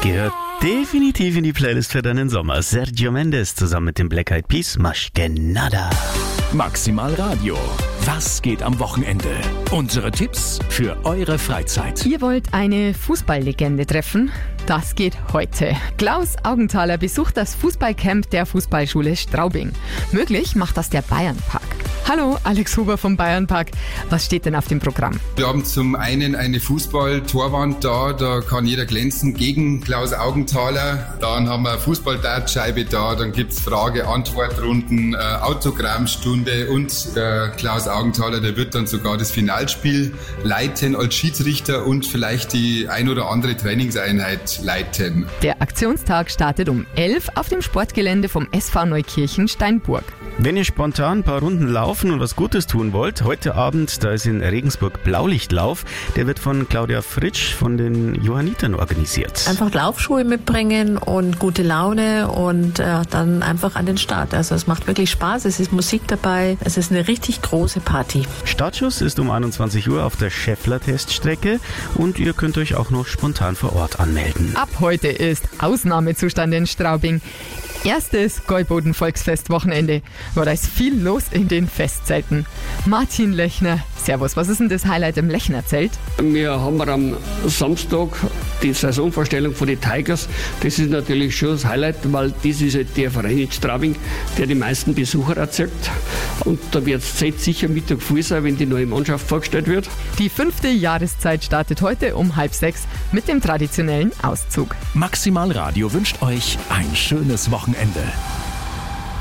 Gehört definitiv in die Playlist für deinen Sommer. Sergio Mendes zusammen mit dem Black Eyed Peas, Más que nada. Maximal Radio. Was geht am Wochenende? Unsere Tipps für eure Freizeit. Ihr wollt eine Fußballlegende treffen? Das geht heute. Klaus Augenthaler besucht das Fußballcamp der Fußballschule Straubing. Möglich macht das der Bayernpark. Hallo, Alex Huber vom Bayernpark. Was steht denn auf dem Programm? Wir haben zum einen eine Fußball-Torwand da kann jeder glänzen gegen Klaus Augenthaler. Dann haben wir eine Fußball-Dartscheibe da, dann gibt's Frage-Antwort-Runden, Autogrammstunde und der Klaus Augenthaler, der wird dann sogar das Finalspiel leiten als Schiedsrichter und vielleicht die ein oder andere Trainingseinheit leiten. Der Aktionstag startet um 11 auf dem Sportgelände vom SV Neukirchen Steinburg. Wenn ihr spontan ein paar Runden laufen und was Gutes tun wollt, heute Abend, da ist in Regensburg Blaulichtlauf, der wird von Claudia Fritsch von den Johannitern organisiert. Einfach Laufschuhe mitbringen und gute Laune und dann einfach an den Start. Also es macht wirklich Spaß, es ist Musik dabei, es ist eine richtig große Party. Startschuss ist um 21 Uhr auf der Scheffler-Teststrecke und ihr könnt euch auch noch spontan vor Ort anmelden. Ab heute ist Ausnahmezustand in Straubing. Erstes Gäuboden-Volksfest-Wochenende. Da ist viel los in den Festzelten. Martin Lechner, servus, was ist denn das Highlight im Lechner-Zelt? Wir haben am Samstag die Saisonvorstellung von den Tigers. Das ist natürlich schon das Highlight, weil das ist halt der Verein in Straubing, der die meisten Besucher erzeugt. Und da wird das Zelt sicher Mittag voll sein, wenn die neue Mannschaft vorgestellt wird. Die 5. Jahreszeit startet heute um 5:30 mit dem traditionellen Auszug. Maximal Radio wünscht euch ein schönes Wochenende.